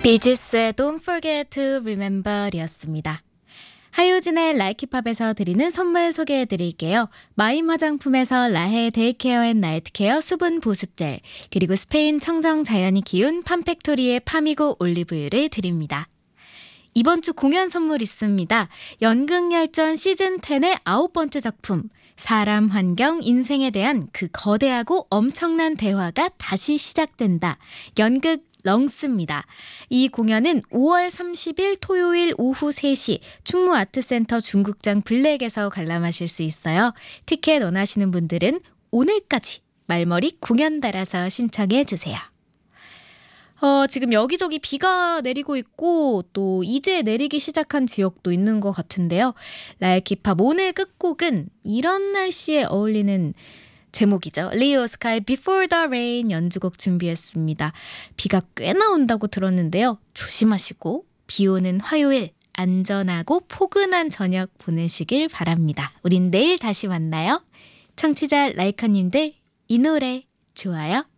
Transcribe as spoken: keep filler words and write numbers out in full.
비지스의 Don't Forget to Remember이었습니다. 하유진의 라이키팝에서 드리는 선물 소개해드릴게요. 마임 화장품에서 라헤 데이케어 앤 나이트 케어 수분 보습젤, 그리고 스페인 청정 자연이 기운 팜팩토리의 파미고 올리브유를 드립니다. 이번 주 공연 선물 있습니다. 연극열전 시즌십의 아홉 번째 작품, 사람, 환경, 인생에 대한 그 거대하고 엄청난 대화가 다시 시작된다. 연극 렁스입니다. 이 공연은 오월 삼십일 토요일 오후 세 시 충무아트센터 중국장 블랙에서 관람하실 수 있어요. 티켓 원하시는 분들은 오늘까지 말머리 공연 달아서 신청해 주세요. 어, 지금 여기저기 비가 내리고 있고 또 이제 내리기 시작한 지역도 있는 것 같은데요. 라이키팝 오늘 끝곡은 이런 날씨에 어울리는 제목이죠. 리오 스카이 Before the Rain 연주곡 준비했습니다. 비가 꽤나 온다고 들었는데요. 조심하시고 비 오는 화요일 안전하고 포근한 저녁 보내시길 바랍니다. 우린 내일 다시 만나요. 청취자 라이커님들 이 노래 좋아요?